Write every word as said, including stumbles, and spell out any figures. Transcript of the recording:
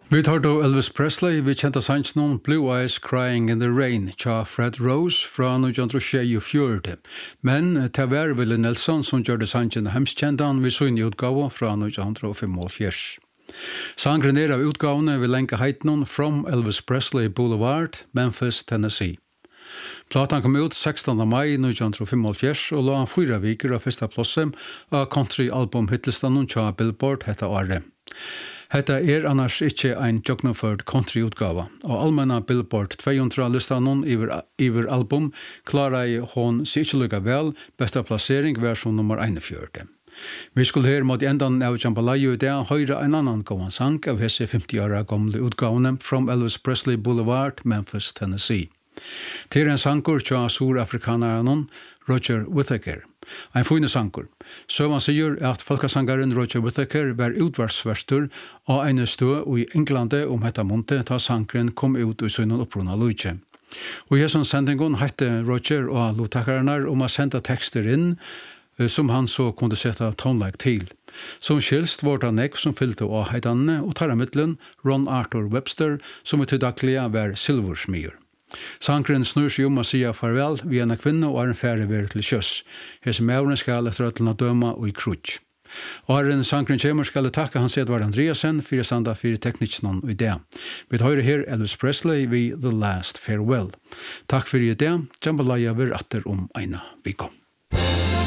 Vi tar då Elvis Presley, vi kjente sangen Blue Eyes Crying in the Rain, tja Fred Rose fra nitjan tjuefjøruti. Men til var Willie Nelson som gjorde sangen hemskjendan vi så inn i utgave fra nitjan femogfjørs. Sangren er av utgavene vi lenka heitnon From Elvis Presley Boulevard, Memphis, Tennessee. Platan kom ut sextonde mai nitjan femogfjørs og la fyra viker av fyrsta plosset av country-album hitlistanen tja Billboard hetta året. Hetta er annars ikkje ein jognaførd country-utgava. Og allmenna Billboard two hundred-listanen iver, iver album klarai hon sig ikkje lukka vel, besta plassering var som nummer einogfjøruti. Vi skulle her mot endan av Jambalaya i dag høyre en annan gåan sang av hese femti åra gamle utgavene From Elvis Presley Boulevard, Memphis, Tennessee. Til en sangur tja surafrikanaren Roger Whittaker. Ein fine sangur. Så man sier at folkesangaren Roger Whittaker var utvarsverstur av en stø i Englande om hetta monte ta sangren kom ut i sønnen opprona luitje. Og i sånn sendingen hette Roger og luttakarnar om å senda tekster inn som han så kunde sette tonelike til. Som skilst var det nekv som fylte av heitanne og tar av middelen Ron Arthur Webster som i til daglige var silversmyr. Sangren snur seg om å si farvel vi en kvinne og er en færre ved til kjøss. Hese mævren skal etter øtlene døma og i krutsk. Og er en sangren kjemer skal takke hans Edvard Andreasen for å standa for teknikken og idé. Vi tar her Elvis Presley ved The Last Farewell. Takk for i idé. Jambalaya ver atter om eina viko.